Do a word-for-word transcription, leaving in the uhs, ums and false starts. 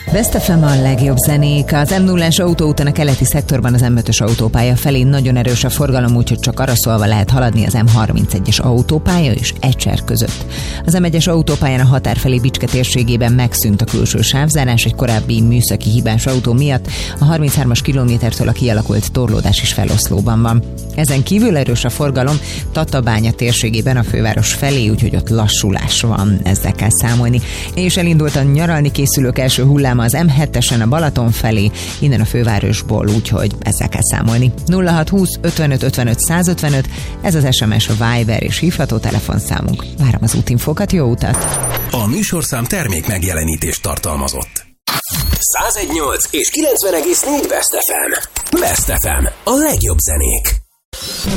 Best ef em a legjobb zenék. Az em nullás autóúton a keleti szektorban az em ötös autópálya felé nagyon erős a forgalom, úgyhogy csak arra szólva lehet haladni az em harmincegyes autópálya és Egysár között. Az em egyes autópályán a határ felé Bicske térségében megszűnt a külső sávzárás egy korábbi műszaki hibás autó miatt. A harminchármas kilométertől a kialakult torlódás is feloszlóban van. Ezen kívül erős a forgalom Tatabánya térségében a főváros felé, úgyhogy ott lassulás van, ezzel kell számolni. És elindult a nyaralni készülők első hulláma az em hetesen a Balaton felé, innen a fővárosból, úgyhogy ezzel kell számolni. nulla hat húsz ötvenöt ötvenöt százötvenöt, ez az es em es, a Viber és hívható telefonszámunk. Várom az útinfókat, jó utat! A műsorszám termék megjelenítést tartalmazott. száz egynyolc és kilencven egész négy Best ef em. Best ef em. A legjobb zenék.